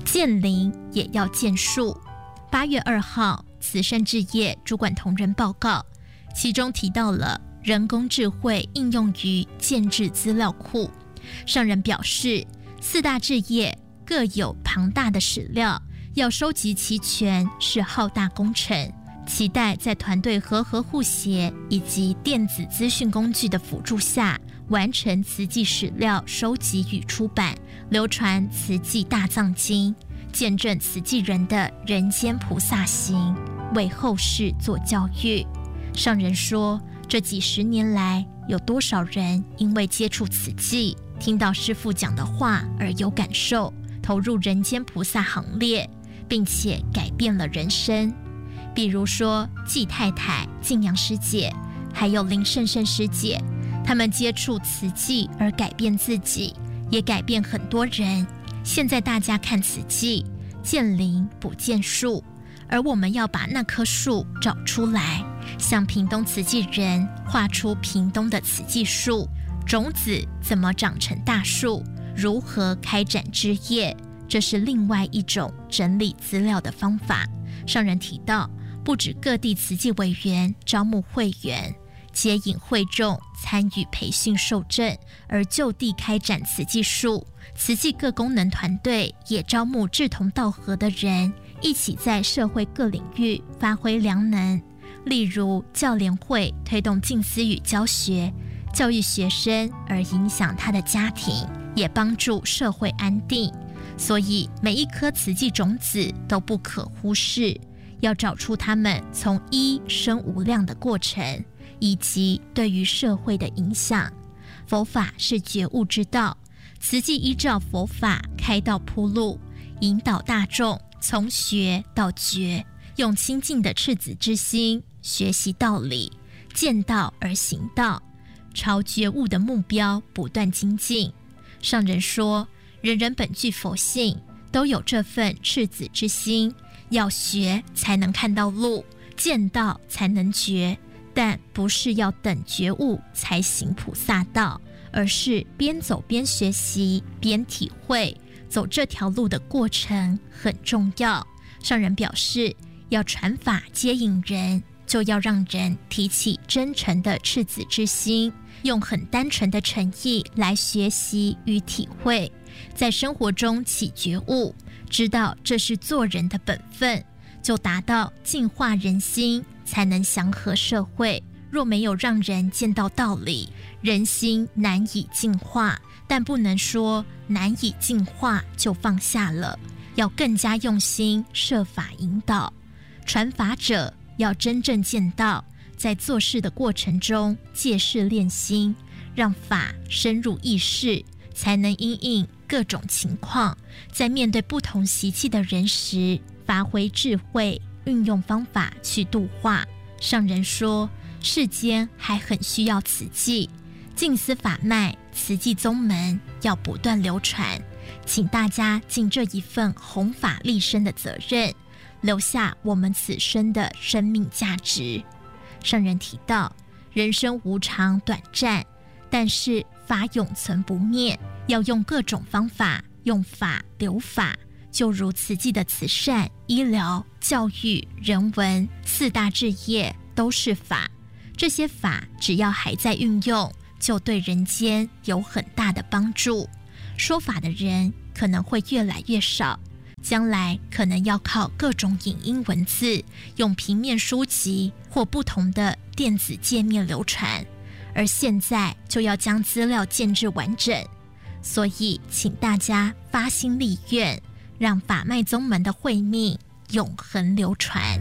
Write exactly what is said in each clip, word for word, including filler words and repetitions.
见林也要见树。八月二号，慈善置业主管同仁报告，其中提到了人工智慧应用于建制资料库。上人表示，四大置业各有庞大的史料，要收集齐全是浩大工程，期待在团队和合互协以及电子资讯工具的辅助下，完成慈济史料收集与出版，流传慈济大藏经，见证慈济人的人间菩萨行，为后世做教育。上人说，这几十年来，有多少人因为接触慈济，听到师父讲的话而有感受，投入人间菩萨行列，并且改变了人生。比如说季太太、静阳师姐，还有林胜胜师姐，他们接触慈济而改变自己，也改变很多人。现在大家看慈济，见林不见树，而我们要把那棵树找出来，向屏东慈济人画出屏东的慈济树，种子怎么长成大树，如何开展枝叶，这是另外一种整理资料的方法。上人提到，不止各地慈济委员招募会员，接引会众参与培训受证，而就地开展慈济树。慈济各功能团队也招募志同道合的人，一起在社会各领域发挥良能。例如教联会推动静思语教学，教育学生而影响他的家庭，也帮助社会安定。所以每一颗慈济种子都不可忽视，要找出他们从一生无量的过程，以及对于社会的影响。佛法是觉悟之道，慈济依照佛法开道铺路，引导大众从学到觉，用清净的赤子之心学习道理，见道而行道，朝觉悟的目标不断精进。上人说，人人本具佛性，都有这份赤子之心，要学才能看到路，见道才能觉，但不是要等觉悟才行菩萨道，而是边走边学习边体会，走这条路的过程很重要。上人表示，要传法接引人，就要让人提起真诚的赤子之心，用很单纯的诚意来学习与体会，在生活中起觉悟，知道这是做人的本分，就达到净化人心，才能祥和社会。若没有让人见到道理，人心难以净化，但不能说难以净化就放下了，要更加用心设法引导。传法者要真正见到，在做事的过程中借事练心，让法深入意识，才能因应各种情况，在面对不同习气的人时，发挥智慧，运用方法去度化。上人说，世间还很需要慈济，净思法脉，慈济宗门要不断流传，请大家尽这一份弘法利生的责任，留下我们此生的生命价值。上人提到，人生无常短暂，但是法永存不灭，要用各种方法，用法留法，就如慈济的慈善、医疗、教育、人文四大置业都是法，这些法只要还在运用，就对人间有很大的帮助。说法的人可能会越来越少，将来可能要靠各种影音文字，用平面书籍或不同的电子界面流传，而现在就要将资料建制完整。所以请大家发心立愿，让法脉宗门的慧命永恒流传。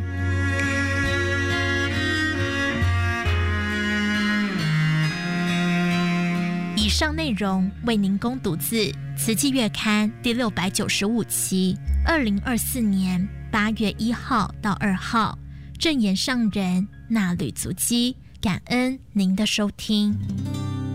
以上内容为您攻读自《慈济月刊》第六百九十五期，二零二四年八月一号到二号，正言上人那履足迹，感恩您的收听。